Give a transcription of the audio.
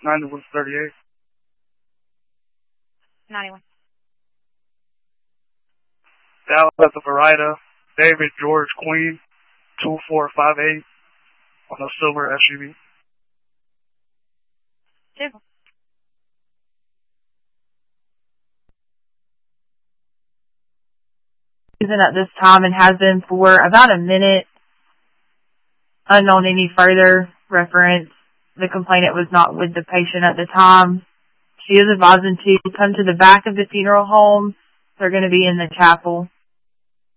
9138. 91. Dallas at the Verida, David George Queen, 2458 on a silver SUV. 2. At this time and has been for about a minute. Unknown any further reference. The complainant was not with the patient at the time. She is advising to come to the back of the funeral home. They're going to be in the chapel.